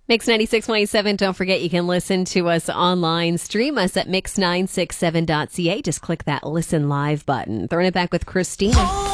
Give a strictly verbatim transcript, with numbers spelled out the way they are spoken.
Mix ninety-six point seven. Don't forget you can listen to us online. Stream us at mix nine six seven dot c a. Just click that listen live button. Throwing it back with Christina.